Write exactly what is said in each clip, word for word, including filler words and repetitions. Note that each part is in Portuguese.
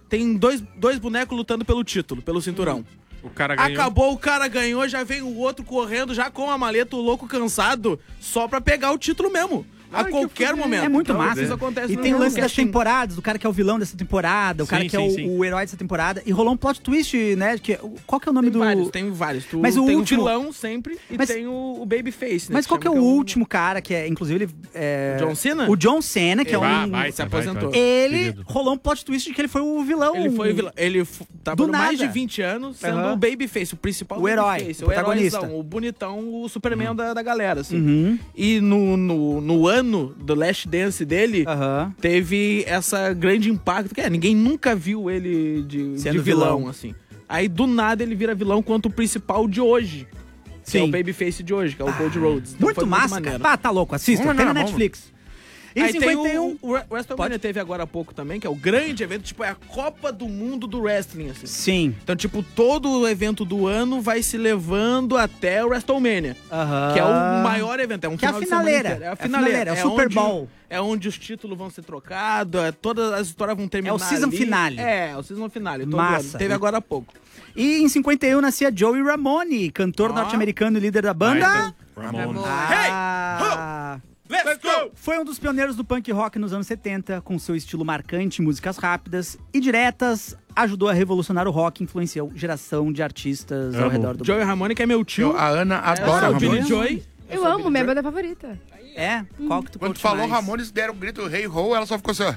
tem dois, dois bonecos lutando pelo título, pelo cinturão. Hum. O cara ganhou. Acabou, o cara ganhou, já vem o outro correndo, já com a maleta, o louco cansado, só pra pegar o título mesmo. A Ai, qualquer momento. É muito então, massa. Isso acontece E no tem o jogo. lance das temporadas, do cara que é o vilão dessa temporada, o Sim, cara que sim, é o, sim. o herói dessa temporada. E rolou um plot twist, né? Que, qual que é o nome Tem do... vários, tem vários. Tu Mas o tem último- o vilão sempre e Mas- tem o, o Babyface, né? Mas qual que é o chama último cara que é, inclusive, ele... É... O John Cena? O John Cena, que é Vai, um... vai, se vai, aposentou. vai. Ele Querido. rolou um plot twist de que ele foi o vilão. Ele foi vilão. Ele f- tava Do por mais nada. de vinte anos sendo Aham. o Babyface, o principal O herói, Babyface, o o protagonista. heróizão, o bonitão, o Superman da, da galera, assim. Uhum. E no, no, no ano do Last Dance dele, Aham. teve essa grande impacto, que é, ninguém nunca viu ele de, Sendo de vilão, vilão. assim. Aí, do nada, ele vira vilão quanto o principal de hoje. Que Sim. é o Babyface de hoje, que é o Gold Rhodes. Então, Muito foi massa, maneiro. cara. Ah, tá louco. Assista. Vamos Tem lá, na vamos. Netflix. Em Aí cinquenta e tem um... o, o WrestleMania teve agora há pouco também, que é o grande evento, tipo, é a Copa do Mundo do Wrestling, assim. Sim. Então, tipo, todo o evento do ano vai se levando até o WrestleMania, Aham. que é o maior evento. É um Que é a final de semana finaleira. inteiro. É É a a finaleira. finaleira, é o Super onde- Bowl. É onde os títulos vão ser trocados, é, todas as histórias vão terminar É o season ali. finale. É, o season finale. Todo Massa. ano. Teve agora há pouco. E em cinquenta e um nascia Joey Ramone, cantor Ó. norte-americano e líder da banda. Ramones. Ah, Let's go! Foi um dos pioneiros do punk rock nos anos setenta, com seu estilo marcante, músicas rápidas e diretas, ajudou a revolucionar o rock e influenciou geração de artistas ao Amo. redor do Joey Ramone, que é meu tio. Eu- a Ana adora é, o Ramones. Billy Joy. Eu amo, minha banda favorita. É? Qual que tu Quando curte falou mais? Ramones, deram um grito hey ho, ela só ficou assim, ó.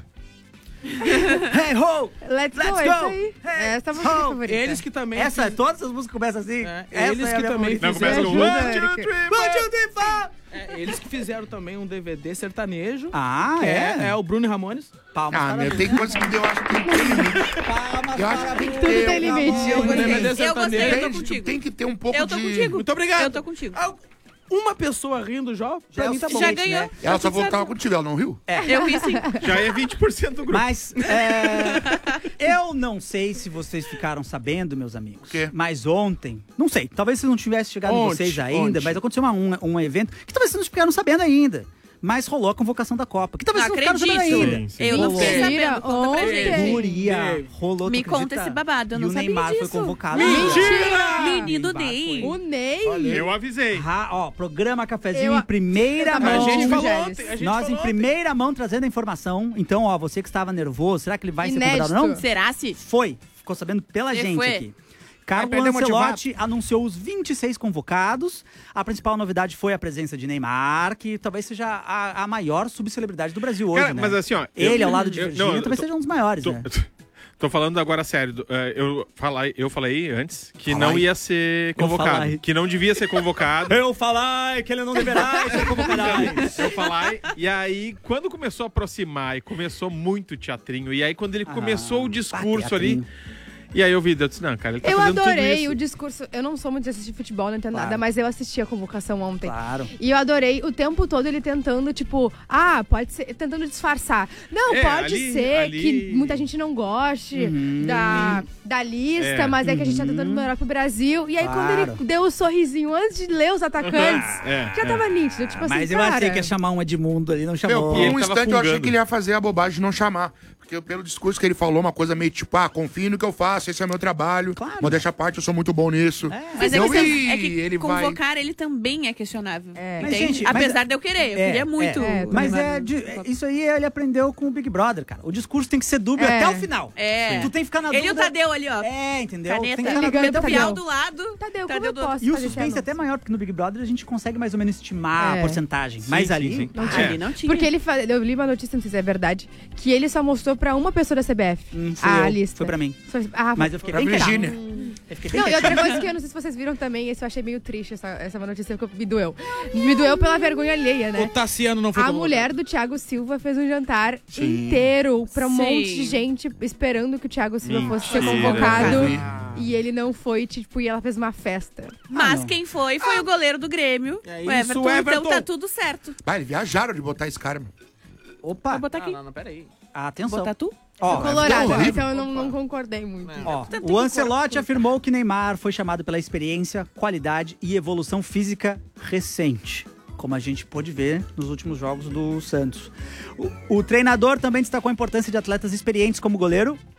Hey ho! Let's, Let's go, go! é isso aí. Hey, Essa é a música ho! favorita. Eles que também... Essa, fiz- todas as músicas começam assim? É, Essa eles é a que minha também favorita. Não, começa fizeram... com Me one, ajuda, two, Eric. three, One, two, three, four. É, eles que fizeram também um D V D sertanejo. Ah, que é? é? É o Bruno Ramones. Palmas Ah, para meu, mim. tem coisas que eu acho que tem que ter limite. Palmas Eu acho para que mim. Tudo tem limite. Eu Um D V D gostei, eu sertanejo. gostei, eu tô Tem, contigo. tem que ter um pouco Eu tô de... contigo. Muito obrigado. Eu tô contigo. Ah, Uma pessoa rindo já, Já pra é mim o tá bom. Já suficiente, ganhou. né? Ela só Tá tudo voltava certo. contigo, ela não riu? Eu ri sim. Já é vinte por cento do grupo. Mas é, eu não sei se vocês ficaram sabendo, meus amigos. quê? Mas ontem, não sei, talvez vocês não tivessem chegado em Ontem, vocês ainda, ontem. mas aconteceu uma- um, um evento que talvez vocês não ficaram sabendo ainda. Mas rolou a convocação da Copa. Que talvez Não vocês não ficaram sabendo acredito. ainda. Sim, sim. Eu não Rolou. fiquei Mentira, sabendo. Conta pra ontem. gente. Guria, rolou. Me tu conta acredita? esse babado, eu não e o sabia Neymar foi disso. convocado. Mentira! Menino Bah, Ney. O Ney. Eu avisei. Ra- ó, programa Cafezinho Eu- em primeira eu A tava mão. gente falou Gélis. ontem. A gente Nós falou em ontem. primeira mão trazendo a informação. Então, ó, você que estava nervoso, será que ele vai ser Inédito. convocado ou não? Será se? Foi. Ficou sabendo pela Ele gente foi. aqui. Carlo perder Ancelotti anunciou os vinte e seis convocados. A principal novidade foi a presença de Neymar, que talvez seja a, a maior subcelebridade do Brasil hoje, Cara, né? mas assim, ó, Ele, eu- ao lado de eu- Virgínia, não, eu talvez tô- seja um dos maiores, Tô, né? tô falando agora sério. do- eh, eu, falei, eu falei antes que Falai. não ia ser Eu convocado. falai. Que não devia ser convocado. Eu falar que ele não deverá ser convocado. Eu falei, e aí, quando começou a aproximar e começou muito teatrinho, e aí quando ele começou o discurso ali, teatrinho. e aí eu vi, eu disse, não, cara, ele tá Eu fazendo tudo adorei isso. o discurso. Eu não sou muito de assistir futebol, não entendo Claro. nada, mas eu assisti a convocação ontem. Claro. E eu adorei o tempo todo ele tentando, tipo, ah, pode ser, tentando disfarçar. Não, É, pode ali- ser ali- que muita gente não goste Uhum. da, da lista, É. mas é que a gente tá tentando melhorar pro Brasil. E aí, Claro. quando ele deu o sorrisinho antes de ler os atacantes, É, já é. tava nítido. Tipo assim, Mas eu cara, achei que ia chamar um Edmundo ali, não Meu, chamou. por E ele um tava instante eu achei fungando. que ele ia fazer a bobagem de não chamar. Porque pelo discurso que ele falou, uma coisa meio tipo, ah, confie no que eu faço, esse é meu trabalho. Claro. Modéstia à parte, eu sou muito bom nisso. Mas é Eu que, você- vi, é que ele vai... convocar ele também é questionável. É. Mas, Entende? gente, mas- Apesar de eu querer. Eu É, queria muito. é, o Mas Neymar é, no- de- isso aí ele aprendeu com o Big Brother, cara. O discurso tem que ser dúbio É. até o final. É. Tu tem que ficar na Ele e o dúvida. Tadeu ali, ó. É, entendeu? Caneta. Tem que ficar na Ligando dúvida até o pro final. Tadeu do lado. Tadeu, como Tadeu eu do outro. posso E o fazer esse suspense é anúncio? até maior, porque no Big Brother a gente consegue mais ou menos estimar É. a porcentagem. Mas sim, ali... sim. Não É. tinha. Ali não tinha. Porque ele fa... eu li uma notícia, não sei se é verdade, que ele só mostrou pra uma pessoa da C B F Hum, fui a eu. lista. Foi pra mim. Foi- Ah, Mas eu fiquei Pra bem Virgínia. quietinho. Eu fiquei bem Não, e outra quietinho. coisa que eu não sei se vocês viram também, esse eu achei meio triste, essa, essa notícia que me doeu. Me doeu pela vergonha alheia, O né? Tassiano não foi A convocado. mulher do Thiago Silva fez um jantar Sim. inteiro pra um Sim. monte de gente esperando que o Thiago Silva fosse ser Mentira. convocado. Eu vi. E ele não foi, tipo, e ela fez uma festa. Mas não. quem foi, foi o goleiro do Grêmio. É o isso, Everton, Everton. Então tá tudo certo. Bah, eles viajaram de botar esse cara, mano. Opa, Vou botar Ah, aqui. não, não, peraí. atenção. Botar tu? Ó, Colorado, horrível. então eu não, não concordei muito. Ó, Tem o que Ancelotti cortar. afirmou que Neymar foi chamado pela experiência, qualidade e evolução física recente, como a gente pôde ver nos últimos jogos do Santos. O, o treinador também destacou a importância de atletas experientes como o goleiro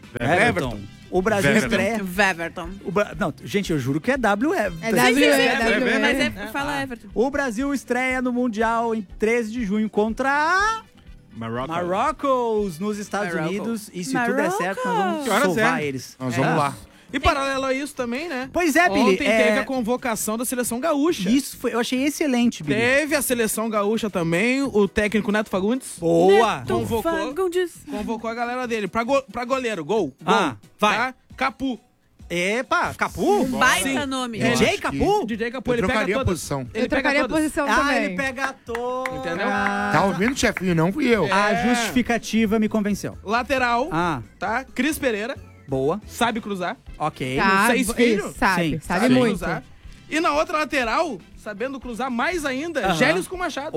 Everton. O Brasil Everton. estreia... Weverton. o Bra- Não, gente, eu juro que é W Everton. É W, é é, W. é, Mas é. é, fala Everton. O Brasil estreia no Mundial em treze de junho contra a Marrocos. Marrocos, nos Estados Marrocos. Unidos. E se tudo der certo, nós vamos Que horas salvar é? eles. Nós vamos É. lá. E paralelo a isso também, né? Pois é, Billy. Ontem é, teve a convocação da seleção gaúcha. Isso foi, eu achei excelente, Billy. Teve a seleção gaúcha também, o técnico Neto Fagundes. Boa! Tom Convocou. Fagundes. Convocou a galera dele. Pra, go- pra goleiro, gol. Ah, gol, vai. Tá? Capu. Epa, Capu? Baita nome. Eu D J acho que- Capu? D J Capu, Eu ele pega trocaria a todas. posição. Ele Eu trocaria pega a todas. posição Ah, também. ele pega toda. Entendeu? Tá ouvindo, chefinho? Não fui eu. A É. justificativa me convenceu. Lateral, Ah, tá? Cris Pereira, Boa. sabe cruzar. Ok. Tá, seis bo- filhos? isso, Sabe, Sim. sabe Sabe muito. cruzar. E na outra lateral, sabendo cruzar mais ainda, Aham. Gélios com Machado.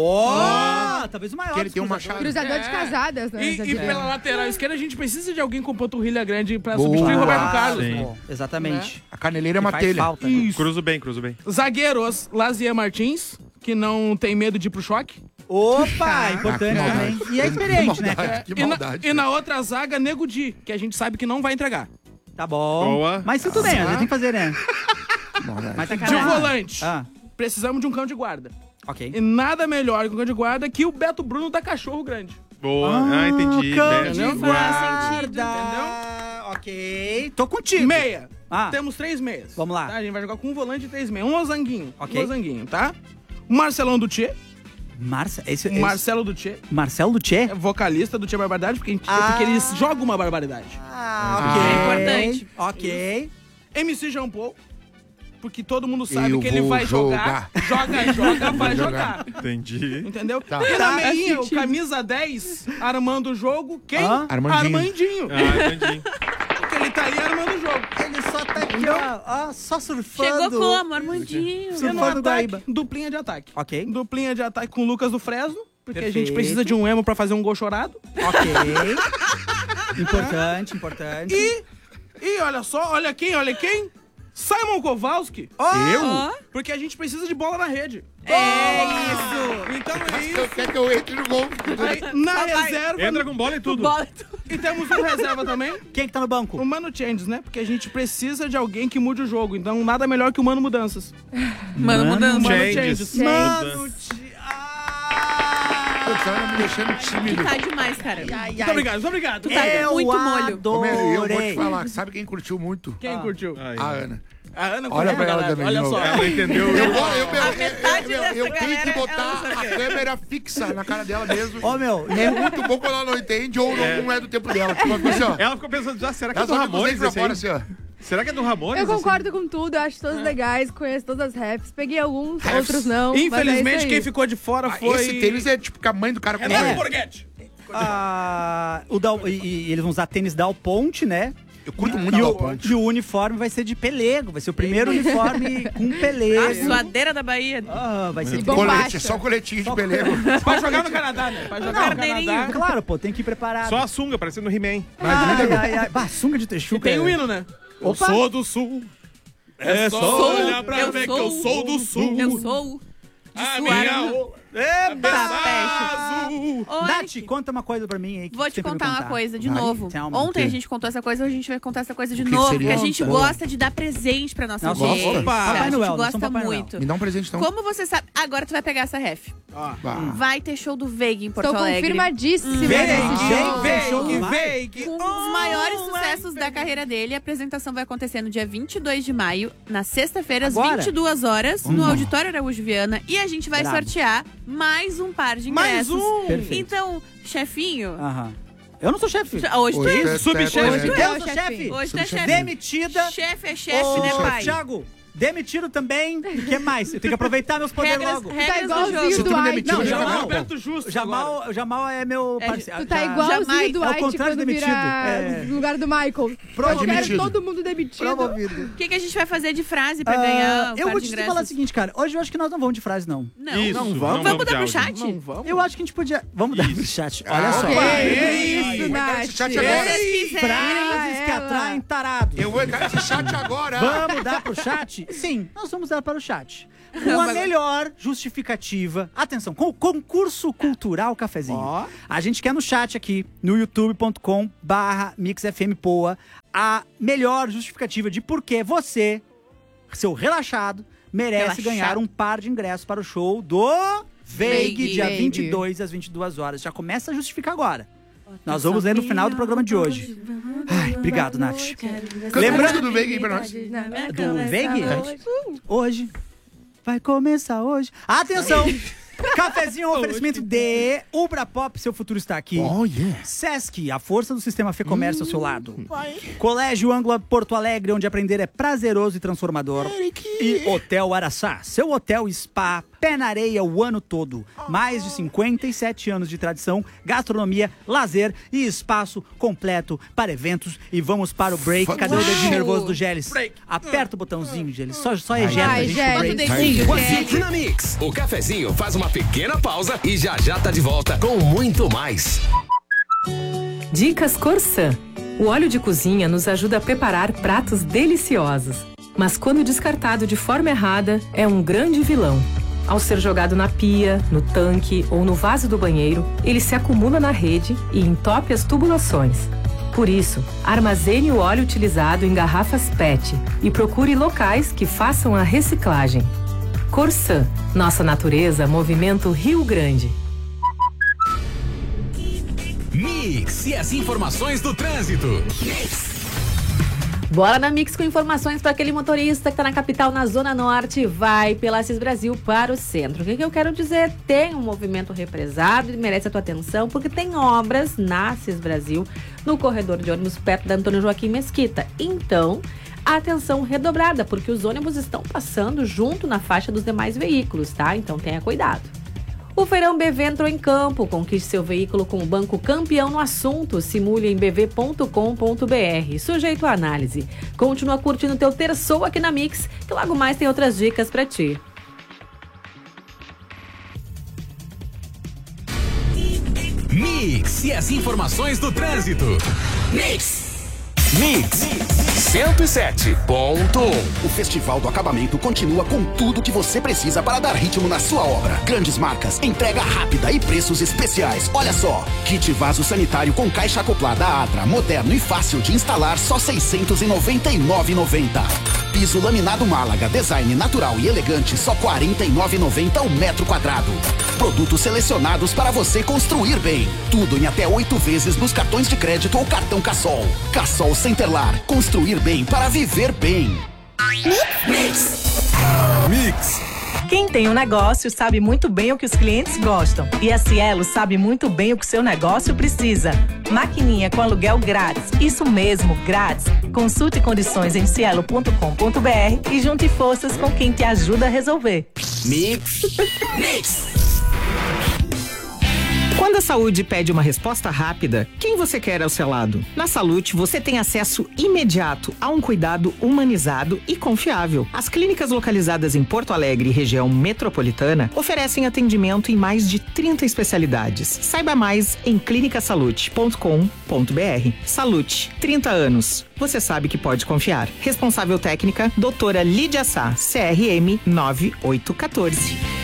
Ó, talvez o maior. Que ele dos tem um cruzadores. machado. Cruzador É. de casadas, né? E, já e diria. pela lateral esquerda, a gente precisa de alguém com panturrilha grande pra Boa. substituir Roberto Ah, Carlos. Sim. bom, exatamente. A caneleira é Que uma faz telha. falta. Isso. Cruzo bem, cruzo bem. Zagueiros, Lazier Martins, que não tem medo de ir pro choque. Opa, importante Ah, que também. maldade. E é experiente, Que né, maldade. cara? Que E na, maldade. e na outra zaga, Nego Di, que a gente sabe que não vai entregar. Tá bom. Boa. Mas tudo bem, a gente tem que fazer, né? Maldade. Mas tá De caralho. volante, Ah, precisamos de um cão de guarda. ok. E nada melhor que um cão de guarda que o Beto Bruno da Cachorro Grande. Boa. Ah, entendi. cão Né? de Entendeu? guarda. Entendeu? Ok. Tô contigo. Meia. Ah, Temos três meias. Vamos lá. Tá? A gente vai jogar com um volante e três meias. Um losanguinho. Ok. Um losanguinho, tá? O Marcelão do Tchê. Marce... esse, O esse... Marcelo do Tchê. Marcelo Duché? É vocalista do Tchê Barbaridade, porque, a gente- Ah. porque eles jogam uma barbaridade. Ah, ok. ok. É importante. Ok. M C Jean Paul. Porque todo mundo sabe Eu que ele vou vai jogar. Joga, joga, vai jogar. Entendi. Entendeu? Tá. E na Tá, meinha, faz o camisa dez, armando o jogo. Quem? Hã? Armandinho. Armandinho. Ah, entendi. Porque ele tá ali armando o jogo. Ele só tá aqui, ó, ó, só surfando. Chegou como? Armandinho. Sim. E no Surfando ataque, Guaíba. duplinha de ataque. Ok. Duplinha de ataque com o Lucas do Fresno. Porque a gente Perfeito. precisa de um emo pra fazer um gol chorado. Ok. Importante, importante. E, e olha só, olha quem, olha quem? Simon Kowalski. Eu? Ó, Porque a gente precisa de bola na rede. é isso. Então é Eu isso. quero que eu entre no gol. Aí, na reserva. Entra com bola e tudo. Bola. E temos um reserva também. Quem que tá no banco? O Mano Changes, né? Porque a gente precisa de alguém que mude o jogo. Então nada melhor que o Mano Mudanças. Mano, mudança. Mano Changes. Changes. Mano, Muda. ti- ah! Pô, tava me deixando tímido. Tá demais, cara. Muito obrigado, muito obrigado. tá Eu muito molho. Ô, Mary, eu vou te adorei. falar. Sabe quem curtiu muito? Quem curtiu? Ai, A Ana. A Ana Olha curtiu, pra ela galera. também, Olha de só. novo. Ela entendeu. Eu, eu, eu, eu, A metade eu, eu, dessa eu tenho galera, que botar ela não a câmera fixa na cara dela mesmo. Ô, meu, É muito bom quando ela não entende ou não, não é do tempo dela. Tipo assim, ó. Ela ficou pensando, ah, será que é Ela do só com os Ramones dentes pra esse fora, aí? assim, ó. Será que é do Ramones? Eu concordo com tudo, eu acho todos legais, conheço todas as raps. Peguei alguns, outros não. mas é Infelizmente, isso aí. quem ficou de fora Ah, foi... esse tênis é tipo que a mãe do cara comprou. Renato Borghetti. ah, o Dal, e, e eles vão usar tênis Dal Ponte, né? Eu curto muito E a o, ponte. e o uniforme vai ser de pelego. Vai ser o primeiro uniforme com A pelego. suadeira da Bahia. Ah, vai ser de Bom. Colete, bombacha. é só coletinho de pelego. Pra jogar no Canadá, né? Pra jogar no Carneirinho. Canadá. Claro, pô, tem que ir preparado. Só a sunga, parecendo o He-Man. Ai, ai, ai. Bah, sunga de E texuca. tem o hino, né? Eu Opa. sou do sul. É só Sou, olhar pra eu ver sou, que eu sou do sul. Eu sou de A suar. minha roupa É, Tá, azul. Ô, Nath, Eric, conta uma coisa pra mim aí. que vou tu te sempre me contar uma contar. coisa de Vai, novo. tell me. Ontem O a quê? gente contou essa coisa, hoje a gente vai contar essa coisa de O que novo. seria? Porque a gente Boa. gosta de dar presente pra nossa Nossa, audiência. opa. Papai a gente Noel, nós gosta somos Papai Noel. muito. Me dá um presente, então. Como você sabe... Agora tu vai pegar essa ref. Ó. Bah. Vai ter show do Veig em Porto Estou Alegre. confirmadíssima Vem, nesse vem, jogo. vem, show que vai. vem, que... Com os maiores sucessos da carreira dele. A apresentação vai acontecer no dia vinte e dois de maio, na sexta-feira, às Agora? vinte e duas horas, no Auditório Araújo Viana. E a gente vai Bravo. sortear mais um par de Mais ingressos. um! Perfeito. Então, chefinho, Aham. Eu não sou chefe. hoje tu Hoje é. tu é- subchefe. tu é- Hoje tu é Eu o sou chefe. chefe. Hoje tu é chefe. Demitida. Chefe é chefe, Ô, né, pai? Thiago, demitido também. O que mais? Eu tenho que aproveitar meus poderes Regras, logo. Tá regras do igualzinho jogo. do tu me Dwight. demitiu, Não, já Jamal. acabou. Roberto Justo agora. Jamal, o Jamal é meu É, parceiro. Tu tá Já- igualzinho Jamais. do É o Dwight contrário quando de vira demitido. É. no lugar do Michael. Eu quero demitido. todo mundo demitido. Promovido. O que, que a gente vai fazer de frase pra Ah, ganhar o eu par vou de te ingressos? falar o seguinte, cara. Hoje eu acho que nós não vamos de frase, não. Não. Isso, Não não vamos. Vamos de dar pro áudio. chat? Não vamos. Eu acho que a gente podia... Vamos dar pro chat. Olha só. Que é isso, Vai dar esse Nath. chat Se agora. vocês quiserem. Frases que ela. atraem tarados. Eu vou entrar nesse chat agora. Vamos dar pro chat? Sim, nós vamos dar para o chat. com a melhor justificativa. Atenção, com o concurso cultural Cafezinho. Ó. A gente quer no chat aqui, no youtube ponto com barra mix f m poa, a melhor justificativa de por que você, seu relaxado, merece Relaxado. ganhar um par de ingressos para o show do Veig, Veig. dia Veig. vinte e dois às vinte e duas horas. Já começa a justificar agora. Nós vamos ler no final do programa de hoje. Ai, obrigado, Nath. Canta Lembra- a música do Veig aí pra nós. Do Veig? Hoje. Vai começar hoje. Atenção! Cafezinho é um oferecimento de Ubra Pop, seu futuro está aqui. Oh, yeah. Sesc, a força do sistema Fê Comércio ao seu lado. Colégio Ângela Porto Alegre, onde aprender é prazeroso e transformador. E Hotel Araçá, seu hotel spa, pé na areia o ano todo. Mais de cinquenta e sete anos de tradição, gastronomia, lazer e espaço completo para eventos. E vamos para o break. Cadê o dedinho nervoso do Geles? Aperta o botãozinho, Geles. Só, só ejeta a Ai, gente Geles. pro Bota o break. dedinho, Geles. Aqui na Mix, o cafezinho faz uma pequena pausa e já já tá de volta com muito mais. Dicas Corsã. O óleo de cozinha nos ajuda a preparar pratos deliciosos. Mas quando descartado de forma errada, é um grande vilão. Ao ser jogado na pia, no tanque ou no vaso do banheiro, ele se acumula na rede e entope as tubulações. Por isso, armazene o óleo utilizado em garrafas P E T e procure locais que façam a reciclagem. Corsã, nossa natureza, movimento Rio Grande. Mix e as informações do trânsito. Bora na Mix com informações para aquele motorista que está na capital, na Zona Norte, vai pela Assis Brasil para o centro. O que, que eu quero dizer? Tem um movimento represado e merece a tua atenção, porque tem obras na Assis Brasil, no corredor de ônibus perto da Antônio Joaquim Mesquita. Então, atenção redobrada, porque os ônibus estão passando junto na faixa dos demais veículos, tá? Então tenha cuidado. O Feirão B V entrou em campo. Conquiste seu veículo com o banco campeão no assunto. Simule em b v ponto com ponto b r. Sujeito à análise. Continua curtindo teu terçou aqui na Mix, que logo mais tem outras dicas pra ti. Mix e as informações do trânsito. Mix. Mix cento e sete ponto um. O Festival do Acabamento continua com tudo que você precisa para dar ritmo na sua obra. Grandes marcas, entrega rápida e preços especiais. Olha só, kit vaso sanitário com caixa acoplada Atra, moderno e fácil de instalar, só seiscentos e noventa e nove reais e noventa centavos. Piso laminado Málaga, design natural e elegante, só quarenta e nove reais e noventa centavos o metro quadrado. Produtos selecionados para você construir bem. Tudo em até oito vezes nos cartões de crédito ou cartão Cassol. Cassol Centerlar, construir bem para viver bem. Mix. Mix. Quem tem um negócio sabe muito bem o que os clientes gostam. E a Cielo sabe muito bem o que o seu negócio precisa. Maquininha com aluguel grátis. Isso mesmo, grátis. Consulte condições em cielo ponto com ponto b r e junte forças com quem te ajuda a resolver. Mix. Mix. Quando a saúde pede uma resposta rápida, quem você quer ao seu lado? Na Salute, você tem acesso imediato a um cuidado humanizado e confiável. As clínicas localizadas em Porto Alegre e região metropolitana oferecem atendimento em mais de trinta especialidades. Saiba mais em clinica salute ponto com ponto b r. Salute, trinta anos. Você sabe que pode confiar. Responsável técnica, doutora Lídia Sá, C R M nove oito um quatro.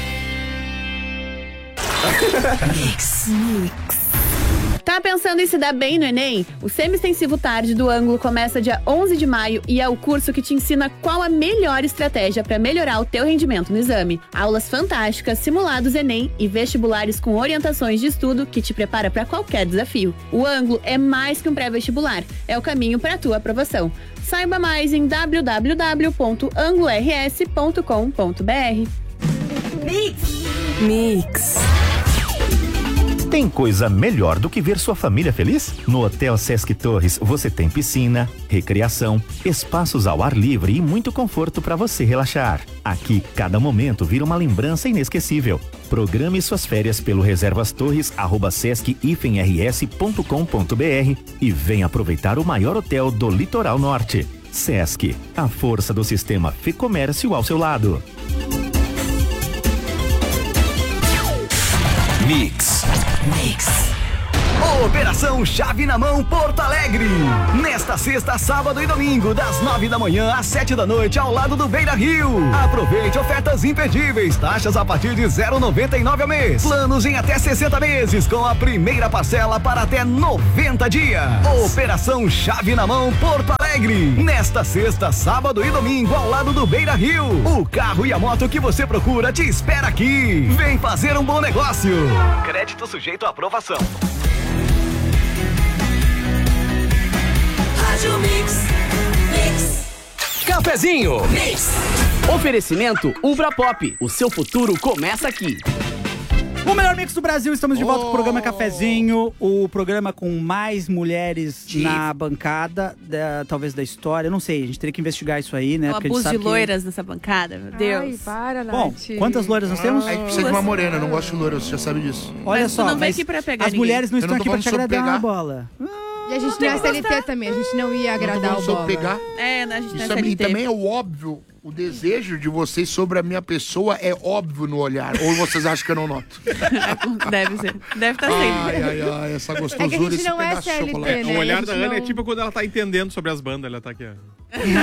Mix. Mix. Tá pensando em se dar bem no Enem? O Semi-Extensivo Tarde do Ângulo começa dia onze de maio e é o curso que te ensina qual a melhor estratégia para melhorar o teu rendimento no exame. Aulas fantásticas, simulados Enem e vestibulares com orientações de estudo que te prepara para qualquer desafio. O Ângulo é mais que um pré-vestibular, é o caminho para a tua aprovação. Saiba mais em w w w ponto anglo r s ponto com ponto b r. Mix. Mix. Tem coisa melhor do que ver sua família feliz? No Hotel Sesc Torres você tem piscina, recreação, espaços ao ar livre e muito conforto para você relaxar. Aqui, cada momento vira uma lembrança inesquecível. Programe suas férias pelo reservastorres arroba sesc r s ponto com ponto b r e venha aproveitar o maior hotel do litoral norte. Sesc, a força do sistema Fê Comércio ao seu lado. Mix. Mix. Operação Chave na Mão Porto Alegre. Nesta sexta, sábado e domingo, das nove da manhã às sete da noite, ao lado do Beira Rio. Aproveite ofertas imperdíveis, taxas a partir de zero vírgula noventa e nove ao mês. Planos em até sessenta meses, com a primeira parcela para até noventa dias. Operação Chave na Mão Porto Alegre. Nesta sexta, sábado e domingo, ao lado do Beira Rio. O carro e a moto que você procura te espera aqui. Vem fazer um bom negócio. Crédito sujeito à aprovação. Rádio Mix. Mix. Cafezinho. Mix. Oferecimento Ubra Pop. O seu futuro começa aqui. O melhor mix do Brasil, estamos de volta com o programa Cafezinho, o programa com mais mulheres Sim. na bancada, da, talvez da história, não sei, a gente teria que investigar isso aí, né? O abuso de loiras que... nessa bancada, meu Deus. Ai, para, Nath. Bom, quantas loiras nós temos? A gente precisa de uma morena, eu não gosto de loira, você já sabe disso. Olha mas só, não vem mas aqui pra pegar as ninguém. mulheres não estão não aqui pra te agradar pegar. na bola. E a gente não é C L T também, a gente não ia agradar o Bola. Pegar. É, a gente não é Isso C L T. também é o óbvio. O desejo de vocês sobre a minha pessoa é óbvio no olhar. Ou vocês acham que eu não noto? Deve ser. Deve estar sendo. Ai, ai, ai, essa gostosura, é que a gente esse não é pedaço C L T, de chocolate. né? O olhar da Ana não... é tipo quando ela tá entendendo sobre as bandas, ela tá aqui, ó.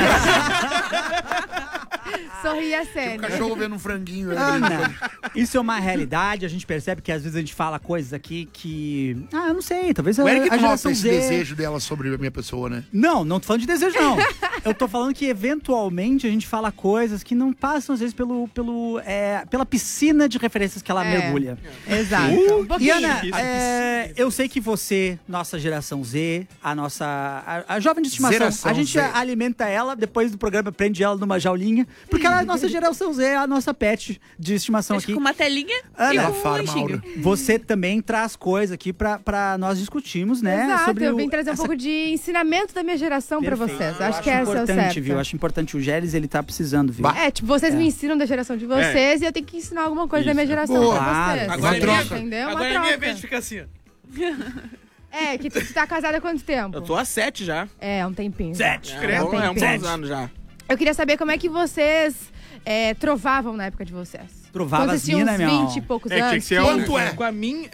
Sorria sério. Tipo cachorro vendo um franguinho. Ana, isso é uma realidade, a gente percebe que às vezes a gente fala coisas aqui que... Ah, eu não sei, talvez O a, Eric a nota geração esse Z... desejo dela sobre a minha pessoa, né? Não, não tô falando de desejo, não. Eu tô falando que, eventualmente, a gente fala coisas que não passam, às vezes, pelo, pelo, é, pela piscina de referências que ela É. mergulha. Exato. Uh, Um e, Ana, Isso. é, eu sei que você, nossa geração Z, a nossa... A, a jovem de estimação, Geração a gente Z. alimenta ela, depois do programa prende ela numa jaulinha, porque ela é a nossa geração Z, é a nossa pet de estimação Acho aqui. com uma telinha Ana, e Ela com um farma, lanchinho. Aura. Você também traz coisas aqui pra, pra nós discutirmos, né? Exato, sobre eu o- vim trazer um essa- pouco de ensinamento da minha geração pra Perfeito. vocês. Eu Acho que essa é o importante, certo. viu? Acho importante. O Gélis, ele tá precisando, viu? É, tipo, vocês me ensinam da geração de vocês e eu tenho que ensinar alguma coisa da minha geração Boa. pra Claro. vocês. Agora é minha, troca. Entendeu? Uma agora é minha troca. vez de ficar assim, ó. É, que tu, tu tá casada há quanto tempo? Eu tô há sete já. É, um tempinho. Sete, É, É, um bom, é uns tempinho. bons anos já. Eu queria saber como é que vocês é, trovavam na época de vocês. Trovava Quando as vocês tinham mina, uns meu. vinte e poucos É, tinha anos. que ser Quanto um- é? Com a minha...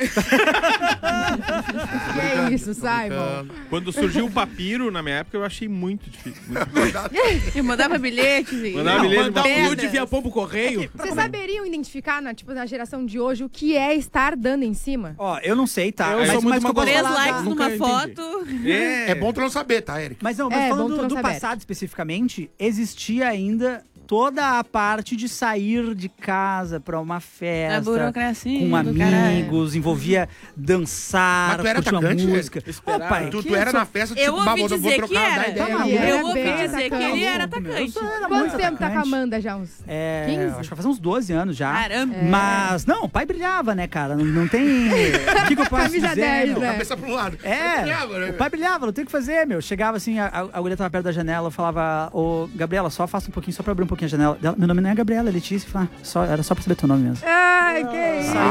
Que é isso, Simon? Quando surgiu o papiro, na minha época, eu achei muito difícil. Muito Eu mandava bilhetes. e- Mandava Não, bilhete, Mandar um pedras. nude via pombo correio. Vocês saberiam identificar, na, tipo, na geração de hoje, o que é estar dando em cima? Ó, eu não sei, tá? Eu mas, sou muito mas que eu posso Três falar likes da- nunca numa entendi. foto. É, É bom tu não saber, tá, Eric? Mas não, mas É, falando vamos do, do saber. passado especificamente, existia ainda toda a parte de sair de casa pra uma A festa. burocracia. Com do amigos, envolvia dançar, Mas tu era curtir uma atacante, música. Esperar. Ô, pai, Tu, que tu era só- na festa, Eu tipo, bah, ouvi vou, vou dizer trocar que uma era. ideia. Tá Ele maluco, era Eu ouvi bem dizer que atacante. ele era Eu atacante. sou- era Quanto muito tempo tá com a atacante. Amanda já? Uns É, quinze? acho que vai fazer uns doze anos já. Caramba. Mas, não, o pai brilhava, né, cara? Não, não tem... O que, que eu posso Camisa dizer, dez, meu? né? Cabeça pro lado. É, brilhava, né, o pai brilhava, não tem o que fazer, meu. Chegava assim, a, a, a guria tava perto da janela, eu falava, ô, Gabriela, só afasta um pouquinho, só pra abrir um pouquinho a janela. Dela, meu nome não é Gabriela, é Letícia. Eu falei, ah, só, era só pra saber teu nome mesmo. Ai, que isso.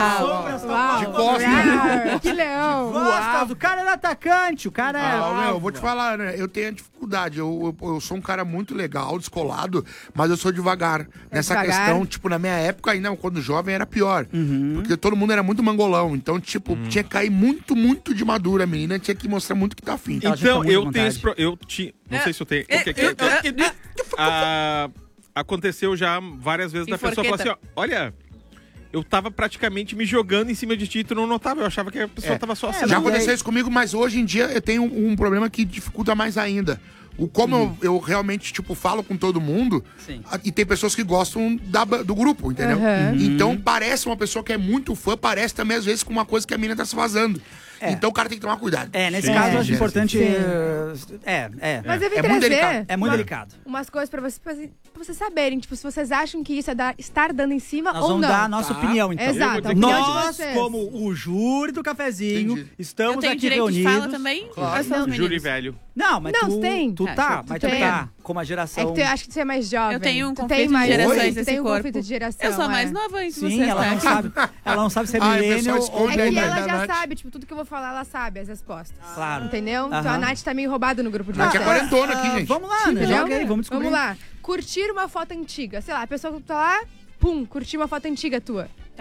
Uau, De costas. Uau, que leão. Costas, o cara era atacante, o cara é... Ah, meu, eu vou te falar, né? Eu tenho a dificuldade. Eu, eu, eu sou um cara muito legal, descolado, mas eu sou devagar. Nessa devagar? questão, tipo, na minha época, ainda quando jovem, era pior. Uhum. Porque todo mundo era muito mangolão. Então, tipo, tinha que cair muito, muito de madura. A menina tinha que mostrar muito que tá afim. Ela tinha Então, muita eu vontade. tenho esse... Pro... Eu ti... Não sei se eu tenho... o que que é? Ah, aconteceu já várias vezes da pessoa falar assim, ó, olha... Eu tava praticamente me jogando em cima de ti e tu não notava. Eu achava que a pessoa É. tava só É, assim. Já mas aconteceu aí- isso comigo, mas hoje em dia eu tenho um, um problema que dificulta mais ainda. O como eu, eu realmente, tipo, falo com todo mundo. Sim. a- E tem pessoas que gostam da ba- do grupo, entendeu? Uhum. Então parece uma pessoa que é muito fã, parece também às vezes com uma coisa que a menina tá se vazando. É. Então o cara tem que tomar cuidado. É, nesse Sim. caso eu É. acho importante... Sim. É, é. Mas eu vim É muito trazer delicado. É muito uma- delicado. umas coisas pra vocês, pra vocês saberem. Tipo, se vocês acham que isso é dar- estar dando em cima Nós ou vamos não. dar a nossa Tá. opinião, então. Exato, a Eu vou opinião de Nós, vocês. como o júri do cafezinho, Entendi. estamos Eu tenho aqui direito reunidos. de fala também? Claro. Ou só os Não. Júri meninos? velho. Não, mas Não, tu, tem. tu Ah, tá, tu mas tem. também tá. Como a geração... É que tu, acho que você é mais jovem. Eu tenho um Tu conflito tem de mais, gerações tu nesse tem um corpo. conflito de geração. Eu sou mais é. nova entre Sim, vocês, ela tá? não sabe. Ela não sabe se é Ah, o millennial pessoal ou... esconde É aí que da- ela da já Nath. sabe, tipo, tudo que eu vou falar, ela sabe as respostas. Claro. Entendeu? Então Aham. a Nath tá meio roubada no grupo de Nath é vocês. quarentona aqui, gente. Vamos lá, né? Entendeu? Joga aí, vamos descobrir. Vamos lá. Curtir uma foto antiga. Sei lá, a pessoa que tá lá, pum, curtir uma foto antiga tua.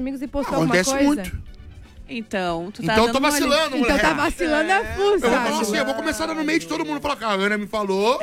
amigos e postou Acontece alguma coisa? muito. Então, tu tá Então eu tô dando vacilando, Então moleque. tá vacilando a fuça. Eu vou falar assim, eu vou começar no meio de todo mundo falar que a Ana me falou.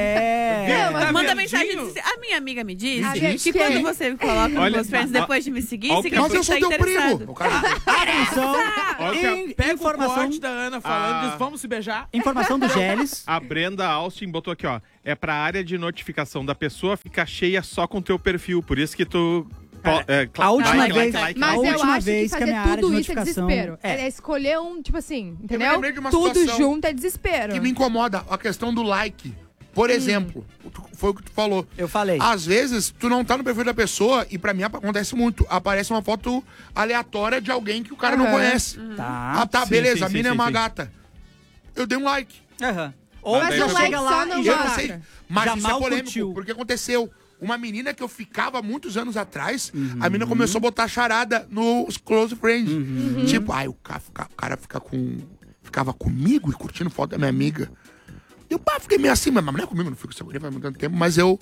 É. Não, mas Tá manda verdinho. mensagem e diz, a minha amiga me disse Me que disse quando quem? você me coloca nos Olha, meus friends ó, depois de me seguir, ó, significa Mas eu que sou tá teu interessado. primo. O cara... Atenção! Olha, In- Pega informação, o corte da Ana falando, Ah. diz, vamos se beijar. informação do Geles. A Brenda Austin botou aqui, ó. É pra área de notificação da pessoa ficar cheia só com teu perfil. Por isso que tu... Cara, é, cla- a última like, vez- like, like, Mas A like. eu última acho vez que que a fazer minha área de tudo isso é notificação- desespero. É. É. escolher um, tipo assim, me entendeu? lembrei de uma Tudo situação junto é desespero. que me incomoda, a questão do like. Por exemplo, tu- foi o que tu falou. Eu falei. Às vezes, tu não tá no perfil da pessoa, e pra mim ap- acontece muito. Aparece uma foto aleatória de alguém que o cara não Aham. conhece. Tá. Ah, tá, Sim, beleza, sim, a sim, mina é sim, uma sim. gata. Eu dei um like. Aham. Ou Mas já um chega like lá só não e Eu basta. não sei, mas já isso é mal polêmico, curtiu. porque aconteceu. Uma menina que eu ficava muitos anos atrás, a Uhum. menina começou a botar charada nos close friends. Tipo, ai, o cara, fica- o cara fica com, ficava comigo e curtindo foto da minha amiga. Eu pá, fiquei meio assim, mas não é comigo, não fico com essa guria faz muito tempo, mas eu...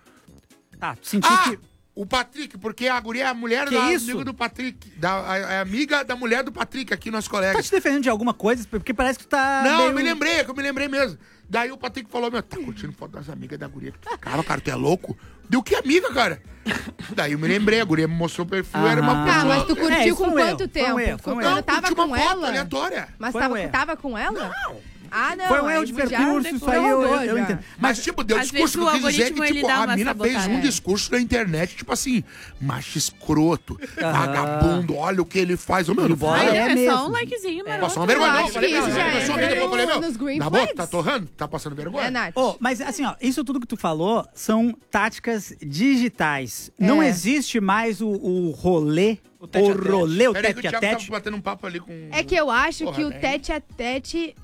Tá, senti Ah, que... o Patrick, porque a guria é a mulher Que da isso? amiga do Patrick, da, a, a amiga da mulher do Patrick, aqui, nossos Tá colegas. te defendendo de alguma coisa? Porque parece que tu tá Não, meio... eu me lembrei, é que eu me lembrei mesmo. Daí o Patrick falou, meu, tá curtindo foto das amigas da guria que tu ficava, cara, tu é louco? Deu que amiga, cara? Daí eu me lembrei, a guria me mostrou o perfil, era uma Aham. pessoa... Tá, mas tu É, curtiu isso com foi um quanto erro, foi um tempo? erro, foi um Quando erro. Não, tava curti uma com foto ela? aleatória. Mas Foi tava, um erro. tava com ela? Não. Ah, não. Foi um aí erro de já percurso, isso aí eu, prorrogou eu já. entendo. Mas, tipo, deu às discurso vezes que eu o quis dizer que, algoritmo, ele tipo, dá a uma mina fez sabotagem. um discurso na internet, tipo assim, macho escroto, vagabundo, olha o que ele faz. Ô, meu, não Bola Ai, faz. é não, é mesmo. só um likezinho, mano. Passou uma vergonha. Eu Não, acho falei, que isso não, já eu sou amiga, entra eu falei, meu, nos green na boa, flags. tá torrando? Tá passando vergonha? É, Nath. Ô, mas assim, ó, isso tudo que tu falou são táticas digitais. Não É. existe mais o, o rolê, o, tete a tete. rolê, o Peraí que o tete a Thiago tete. tá batendo um papo ali com... É que eu acho Porra, que o né? tete a tete,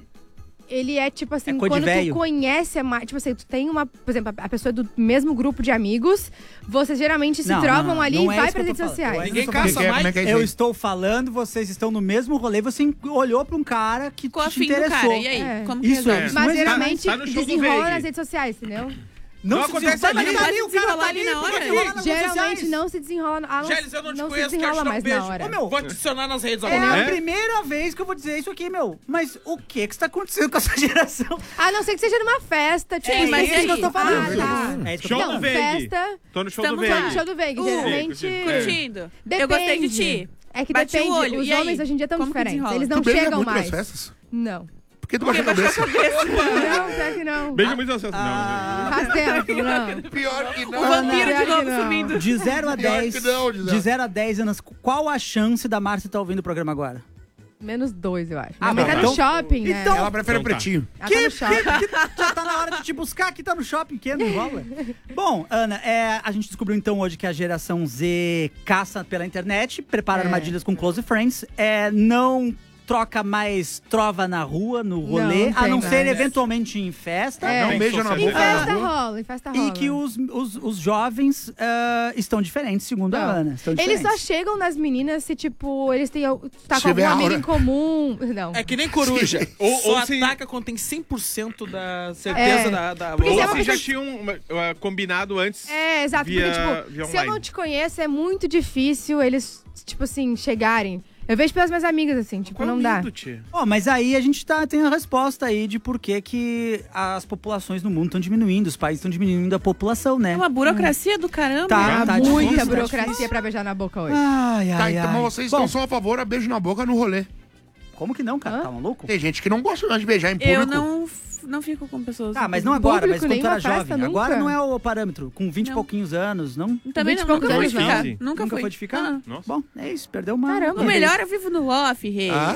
ele é tipo assim, É coisa de quando véio. tu conhece, a ma- tipo assim, tu tem uma, por exemplo, a pessoa é do mesmo grupo de amigos, vocês geralmente se Não, trovam não, ali não e é vai isso que pras eu tô redes falando. sociais. Ninguém Eu caça Como é que é- mais. como é que é isso Eu aí? estou falando, vocês estão no mesmo rolê, você olhou pra um cara que Ficou te afim do interessou. cara, e aí? É. Como que Isso, resolve? isso. Mas Não existe geralmente Tá no show do desenrola Veig. nas redes sociais, entendeu? Não, Não se acontece desenrola, ali, mas pode o cara desenrolar tá ali ali, na hora. pode desenrolar nas redes Geralmente sociais. não se desenrola. Ah, não, Gélis, eu não te não conheço, se quero te desenrola dar um mais beijo. na hora. Ô, meu, Vou te adicionar nas redes é agora. a É? primeira vez que eu vou dizer isso aqui, meu. Mas o que que está acontecendo com essa geração? A não ser que seja numa festa, tipo, É mas isso que eu tô falando. Ah, tá. É isso que eu Show tô do falando. Veig. festa. Tô no show Estamos do lá. Veig. No show do Veig, Uh, geralmente... É. Curtindo. Depende. Eu gostei de ti. É que Bati o depende. olho, Os e aí? homens hoje em dia estão Como que diferentes. desenrola? Eles não Tu beija chegam muito nas mais. festas? Não. Por que tu baixa a cabeça? Não, pior que não. Beijo muito acesso. Ah. Faz tempo, não. Pior que não. O vampiro Pior de que novo não. sumindo. De zero a Pior dez, que não, Gisele. de zero a dez anos, qual a chance da Márcia estar ouvindo o programa agora? Menos dois, eu acho. Ah, Ah, mas tá. tá no Então- shopping, né? então- Ela prefere Então tá. pretinho. Ela tá no shopping. Que, que já tá na hora de te buscar aqui, tá no shopping, que não rola. Bom, Ana, é, a gente descobriu então hoje que a geração Z caça pela internet, prepara É. armadilhas com close friends, é, não troca mais trova na rua, no rolê, Não a não tem ser mais. eventualmente em festa. É. Não beija na Em boca. festa Ah. rola, em festa rola. E que os, os, os jovens ah, estão diferentes, segundo a Não. Ana. Estão Eles só diferentes. chegam nas meninas se, tipo, eles têm. Tá Se com algum tiver amigo aura. em comum. Não. É que nem coruja. Ou- Só ou se- ataca quando tem cem por cento da certeza É. da... da Porque Ou se é uma se já pessoa- tinham uma- uh, combinado antes. É, exato. Via- porque, tipo, via se eu online. não te conheço, é muito difícil eles, tipo assim, chegarem. Eu vejo pelas minhas amigas, assim, tipo, Qual é o não dá. medo, tia? Ó, mas aí a gente tá, tem a resposta aí de por que que as populações no mundo estão diminuindo, os países estão diminuindo a população, né? É uma burocracia do caramba. Tá, tá Muita difícil, tá burocracia difícil. pra beijar na boca hoje. Ai, Tá, ai, então ai. vocês Bom, não são a favor a beijo na boca no rolê. como que não, cara? Hã? Tá maluco? Tem gente que não gosta mais de beijar em público. Eu não, f- não fico com pessoas. Ah, mas não agora, mas Público, quando tu era nenhuma festa, jovem. Agora nunca. não é o parâmetro. Com vinte e Não. pouquinhos anos, não? Também vinte não, e poucos nunca fui anos, de não. ficar. Sim. Nunca, Nunca fui. foi de ficar? Ah. Nossa. Bom, é isso, perdeu uma. Caramba. O melhor eu vivo no off, rei. Ah,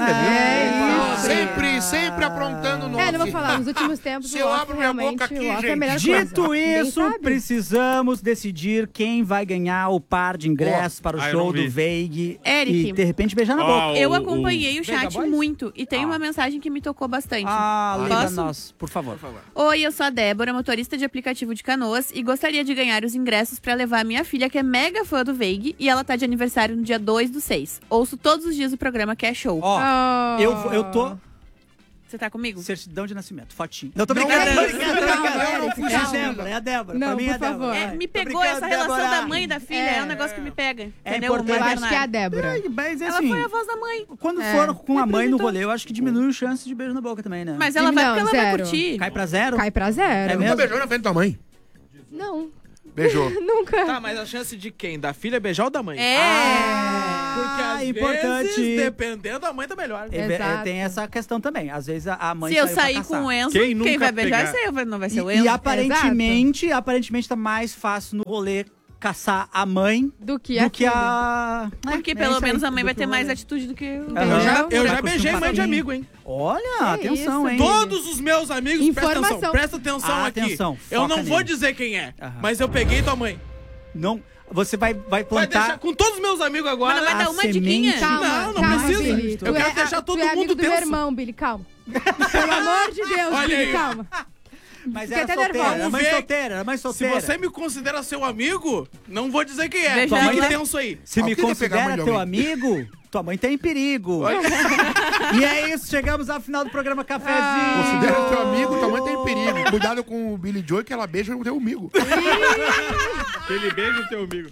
É, é isso. Sempre, sempre aprontando no É, não vou off. falar, nos últimos tempos Se o eu off abro minha realmente, boca aqui, o off é a gente. melhor coisa. Dito Ninguém isso, sabe. precisamos decidir quem vai ganhar o par de ingressos para o Ah, eu show não vi. do Veig. Eric. E, de repente, beijar na Ó, boca. o- Eu acompanhei o Vega chat Boys? muito e tem Ah. uma mensagem que me tocou bastante. Ah, lembra Posso? nós, por favor. Oi, eu sou a Débora, motorista de aplicativo de Canoas e gostaria de ganhar os ingressos pra levar a minha filha, que é mega fã do Veig, e ela tá de aniversário no dia dois do seis. Ouço todos os dias o programa que é show. Ó, Oh. eu, eu tô... Você tá comigo? Certidão de nascimento, fotinho. Não, tô brincando. Não, tô brincando, tô brincando. É a Débora, é a Débora. Não, pra mim por é a Débora. É, me pegou essa relação Débora. da mãe e da filha, é, é um negócio que me pega. É entendeu? importante. Eu acho que é a Débora. É, mas, Ela assim, foi a voz da mãe. Quando É. for com a mãe no rolê, eu acho que diminui a chance de beijo na boca também, né? Mas ela vai, Não, porque ela vai zero. curtir. Cai pra zero? Cai pra zero. É Nunca mesmo? beijou na frente da tua mãe? Não. Beijou. Nunca. Tá, mas a chance de quem? Da filha beijar ou da mãe? É. Porque às importante. vezes, dependendo da mãe, tá melhor. É, é, Exato. tem essa questão também. Às vezes a, a mãe Se eu saiu pra sair caçar. com o Enzo, Quem quem, nunca vai beijar pegar? é eu, não vai ser o E, Enzo. e aparentemente, aparentemente tá mais fácil no rolê caçar a mãe Do que do a que a... Porque É, é pelo isso aí, menos a mãe do vai que ter o mais rolê. atitude do que o Aham. Eu já, eu já Vai beijei curtir um mãe de passarinho. amigo, hein? Olha, Que atenção, isso? hein? Todos os meus amigos, presta Informação. atenção, presta atenção Ah, aqui. atenção, eu foca não vou nele. dizer quem é, Aham. mas eu peguei tua mãe. Não, você vai, vai Vai plantar... deixar com todos os meus amigos agora. Mas não vai dar a uma semente. diquinha? Calma, Não, não calma, precisa. Billy. Eu Tu quero é- deixar todo tu é amigo mundo do meu tenso. irmão, Billy, calma. Pelo amor de Deus, Olha Billy, aí. calma. Mas Fiquei era até solteira, nervosa. era mãe Vamos ver. solteira, era mãe Se solteira. você me considera seu amigo, não vou dizer quem é. Beijar, Fique né? tenso aí. Se me Alguém quer pegar a mãe considera de teu alguém? amigo, tua mãe tá em perigo. E é isso, chegamos ao final do programa Cafezinho. Considera teu amigo, tua mãe tá em perigo. Cuidado com o Billy Joy, que ela beija o teu amigo. Ele beija o teu amigo.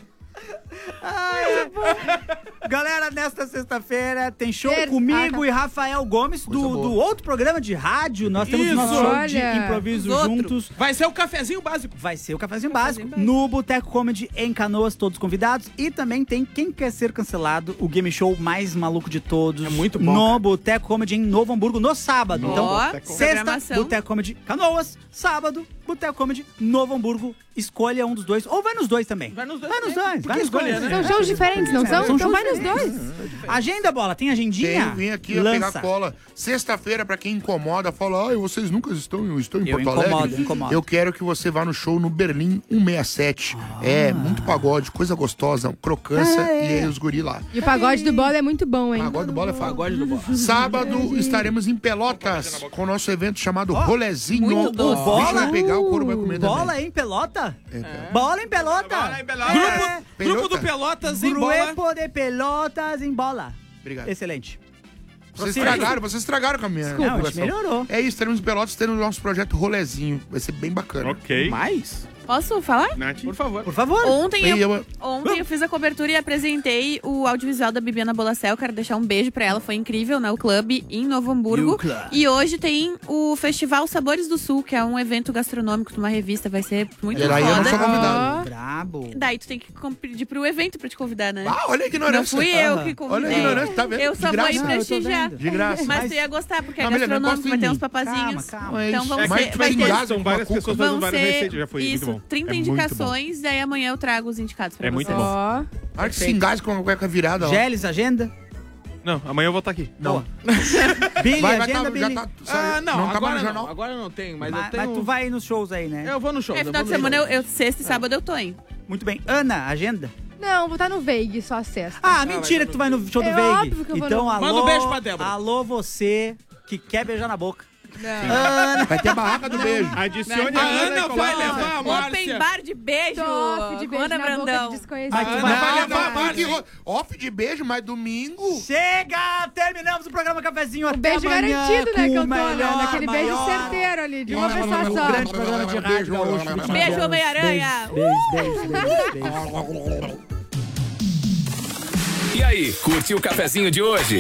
Galera, nesta sexta-feira tem show Ter- comigo Ah, tá. e Rafael Gomes do, Coisa boa. do outro programa de rádio. Nós temos Isso. nosso show de Olha. improviso Os outros. juntos. Vai ser o cafezinho básico. Vai ser o Cafezinho Básico no Boteco Comedy em Canoas, todos convidados. E também tem Quem Quer Ser Cancelado, o game show mais maluco de todos. É muito bom, No cara. Boteco Comedy em Novo Hamburgo, no sábado. Então, Ó, sexta, programação. Boteco Comedy Canoas. Sábado, Boteco Comedy Novo Hamburgo. Escolha um dos dois. Ou vai nos dois também. Vai nos dois Vai nos também. dois. Por Vai que nos dois. escolher, né? São shows diferentes, não são? São Então shows vai nos dois. Agenda, Bola? Tem agendinha? Tem, vim aqui Lança. pegar cola. Sexta-feira, pra quem incomoda, fala, ai, vocês nunca estão, eu estou em Eu Porto incomodo, Alegre. eu incomodo. Eu quero que você vá no show no Berlim cento e sessenta e sete. É, muito pagode, coisa gostosa, crocância É. e aí os guri lá. E o pagode do Bola é muito bom, hein? Pagode do Bola é foda. Pagode do Bola. Sábado estaremos em Pelotas com o nosso evento chamado Rolezinho. muito O doce. bicho Bola? vai pegar, o couro vai comer Bola também. em pelota? É. Bola em pelota? Bola em pelota. É. Grupo, grupo do Pelotas em bola. Grupo de pelotas em bola. Obrigado. Excelente. Vocês Prossiga. estragaram, vocês estragaram com a minha Desculpa, divulgação. a gente melhorou. É isso, teremos em Pelotas, teremos o nosso projeto Rolezinho. Vai ser bem bacana. Ok. Mais? Posso falar? Nath, Por favor. Por favor. Ontem E eu, eu- ontem eu fiz a cobertura e apresentei o audiovisual da Bibiana Bolacel. Quero deixar um beijo pra ela, foi incrível, né? O clube em Novo Hamburgo. E o clube. E hoje tem o Festival Sabores do Sul, que é um evento gastronômico de uma revista. Vai ser muito E daí eu não sou foda. convidado. Brabo. Daí tu tem que com- pedir pro evento pra te convidar, né? Ah, olha a ignorância. Não fui eu Aham. que convidei. Olha a ignorância, tá vendo? Eu De só vou graça. ir Não, eu tô prestigiar. vendo. De graça. Mas Mas- tu ia gostar, porque é Não, Milena, gastronômico, gosta vai em ter mim. uns papazinhos. Calma, calma. É Então isso. vão Mas ser, tu vai vai ter, em casa, São várias uma pessoas cuca. fazendo vão várias ser receitas, já foi muito isso, bom. trinta É muito indicações, daí amanhã eu trago os indicados pra É vocês. muito bom. Ó. Olha que se engasga com a cueca virada. ó. Geles, agenda? Não, amanhã eu vou estar aqui. Não. Billy, Vai, vai, agenda, tá, Billy. já tá, Ah, saiu. não, não tá mais agora no não. jornal. Agora eu não tenho, mas, Mas, eu tenho... mas tu vai nos shows aí, né? Eu vou no show. É, final de semana, eu, eu, sexta e sábado eu tô, hein? Muito bem. Ana, agenda? Não, vou estar no Veig, só a sexta. Ah, mentira que tu vai no show do É Veig. óbvio que eu vou Então, no- alô, Manda um beijo pra Débora. alô você que quer beijar na boca. Não. Ana, Vai ter a barraca do beijo. Adicione A a Ana Ana e vai coloca. levar a Open Márcia. bar de beijo. Top de beijo Ana na boca Brandão. de desconhecido. Mas tu Ana vai vai levar levar a Que Márcia. ro- Off de beijo, mas domingo. chega! Terminamos o programa Cafezinho. Até Beijo amanhã garantido, né, com que eu o tô, né? melhor, Naquele beijo maior, certeiro ali, de uma Beijo, pessoa um só. grande programa de rádio gaúcho. vinte e nove Beijo, anos. Homem-Aranha. Beijo, beijo, beijo, beijo, beijo. E aí, curtiu o cafezinho de hoje?